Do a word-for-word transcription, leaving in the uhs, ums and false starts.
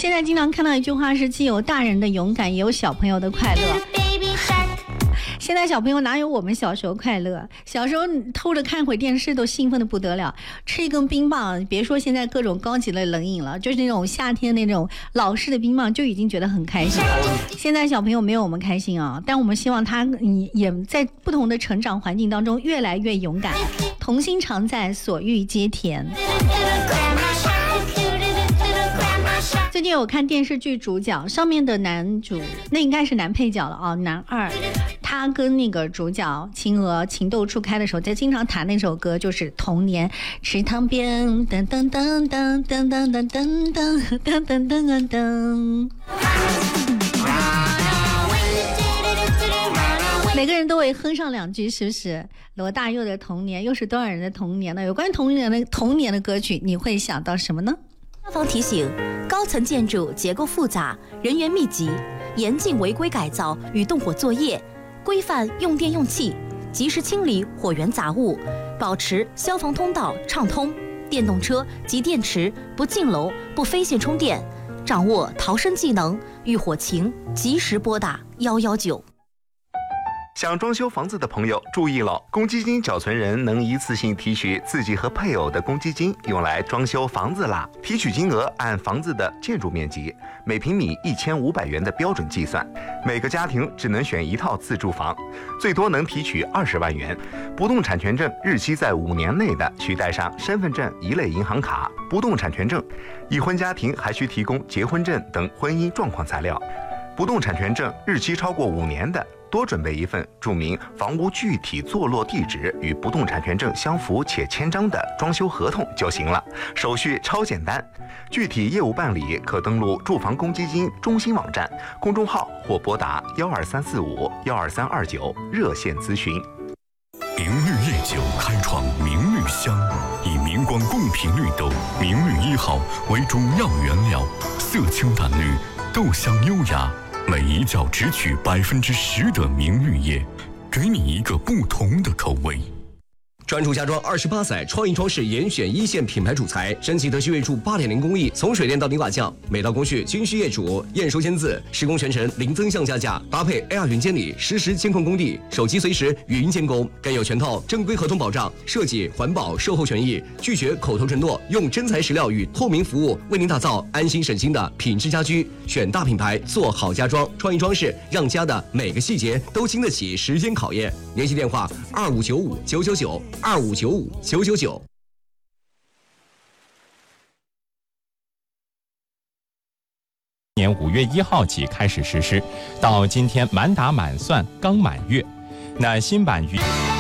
现在经常看到一句话是，既有大人的勇敢，也有小朋友的快乐。现在小朋友哪有我们小时候快乐？小时候偷着看会电视都兴奋的不得了，吃一根冰棒，别说现在各种高级的冷饮了，就是那种夏天那种老式的冰棒就已经觉得很开心了。现在小朋友没有我们开心啊，但我们希望他也在不同的成长环境当中越来越勇敢。童心常在，所欲皆甜。最近有看电视剧主角，上面的男主那应该是男配角了啊，男二，他跟那个主角秦娥情窦初开的时候，在经常弹那首歌，就是《童年池塘边》，噔噔噔噔噔噔噔噔噔噔噔噔噔。每个人都会哼上两句，是不是？罗大佑的童年，又是多少人的童年呢？有关童年的童年的歌曲，你会想到什么呢？ 消防提醒：高层建筑结构复杂，人员密集，严禁违规改造与动火作业，规范用电用气，及时清理火源杂物，保持消防通道畅通。电动车及电池不进楼、不飞线充电，掌握逃生技能，遇火情及时拨打一一九。 想装修房子的朋友注意了，公积金缴存人能一次性提取自己和配偶的公积金，用来装修房子啦。提取金额按房子的建筑面积，每平米一千五百元的标准计算。每个家庭只能选一套自住房，最多能提取二十万元。不动产权证日期在五年内的，需带上身份证一类银行卡、不动产权证。已婚家庭还需提供结婚证等婚姻状况材料。不动产权证日期超过五年的，多准备一份注明房屋具体坐落地址与不动产权证相符且签章的装修合同就行了，手续超简单。具体业务办理可登录住房公积金中心网站、公众号或拨打幺二三四五幺二三二九热线咨询。 明绿夜酒开创明绿香，以明光贡品绿豆明绿一号为主要原料，色清淡绿，豆香优雅。每一窖只取百分之十的明绿叶，给你一个不同的口味。 专注家装二十八载，创意装饰严选一线品牌主材，升级德系锐柱 八点零 工艺，从水电到顶瓦匠，每道工序均需业主验收签字，施工全程零增项加价，搭配 A R 云监理，实时监控工地，手机随时语音监工，更有全套正规合同保障，设计、环保、售后权益，拒绝口头承诺，用真材实料与透明服务，为您打造安心省心的品质家居。选大品牌，做好家装，创意装饰，让家的每个细节都经得起时间考验。联系电话：二五九五九九九。二五九五九九九。 年五月一号起开始实施，到今天满打满算刚满月。那新版与